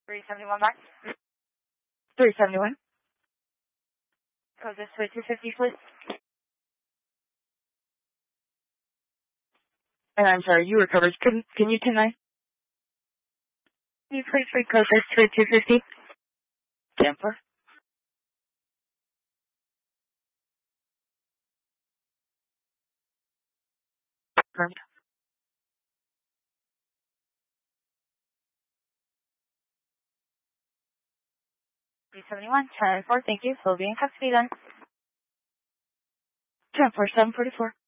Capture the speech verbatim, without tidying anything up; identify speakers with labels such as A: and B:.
A: three seventy-one back.
B: three seventy-one.
A: Code this way two fifty, please.
B: And I'm sorry, you were covered. Can, can you ten nine?
A: Can you please recode this to two fifty?
B: ten four. Confirmed.
A: three seventy-one, ten four, thank you. We'll be in custody then.
B: ten four, seven forty-four.